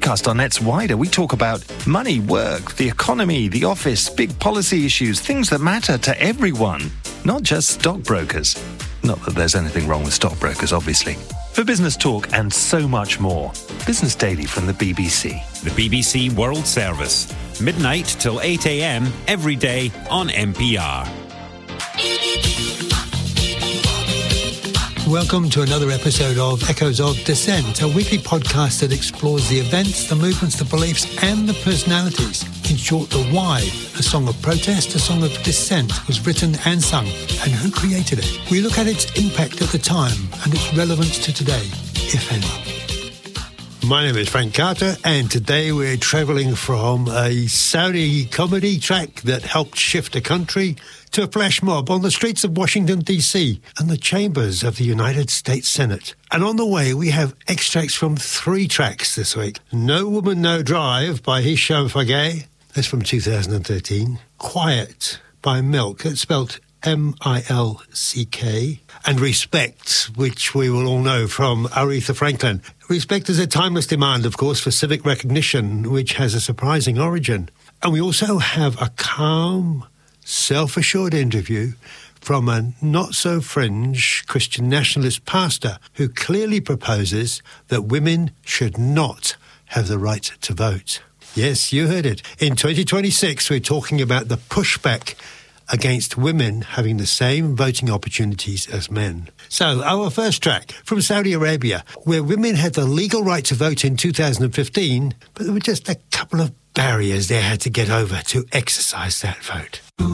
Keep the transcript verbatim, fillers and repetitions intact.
Cast our nets wider. We talk about money, work, the economy, the office, big policy issues, things that matter to everyone, not just stockbrokers. Not that there's anything wrong with stockbrokers, obviously. For business talk and so much more, Business Daily from the B B C. The B B C World Service. Midnight till eight a.m. every day on N P R. Welcome to another episode of Echoes of Dissent, a weekly podcast that explores the events, the movements, the beliefs and the personalities. In short, the why a song of protest, a song of dissent was written and sung, and who created it. We look at its impact at the time and its relevance to today, if any. My name is Frank Carter, and today we're travelling from a Saudi comedy track that helped shift a country to a flash mob on the streets of Washington, D C and the chambers of the United States Senate. And on the way, we have extracts from three tracks this week. No Woman, No Drive by Hisham Fagay. That's from two thousand thirteen. Quiet by Milk. That's spelled M I L C K. And Respect, which we will all know from Aretha Franklin. Respect is a timeless demand, of course, for civic recognition, which has a surprising origin. And we also have a calm, self-assured interview from a not-so-fringe Christian nationalist pastor who clearly proposes that women should not have the right to vote. Yes, you heard it. In twenty twenty-six, we're talking about the pushback against women having the same voting opportunities as men. So, our first track from Saudi Arabia, where women had the legal right to vote in two thousand fifteen, but there were just a couple of barriers they had to get over to exercise that vote.